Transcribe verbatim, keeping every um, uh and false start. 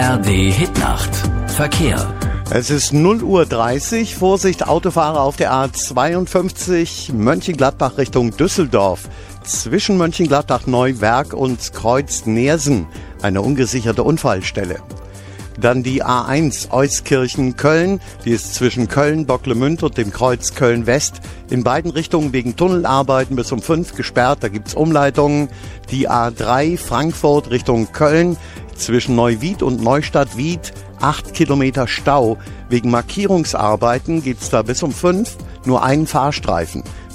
R D Hitnacht. Verkehr. Es ist null Uhr dreißig. Vorsicht, Autofahrer auf der A zweiundfünfzig Mönchengladbach Richtung Düsseldorf. Zwischen Mönchengladbach-Neuwerk und Kreuz Neersen eine ungesicherte Unfallstelle. Dann die A eins Euskirchen-Köln, die ist zwischen Köln-Bocklemünd und dem Kreuz Köln-West in beiden Richtungen wegen Tunnelarbeiten bis um fünf gesperrt, da gibt's Umleitungen. Die A drei Frankfurt Richtung Köln zwischen Neuwied und Neustadt-Wied acht Kilometer Stau. Wegen Markierungsarbeiten gibt's da bis um fünf nur einen Fahrstreifen.